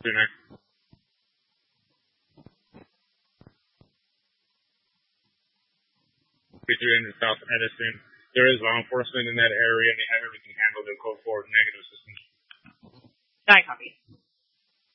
sooner. Between the South Edison, there is law enforcement in that area, and they have everything handled in code 4 negative systems. Nice.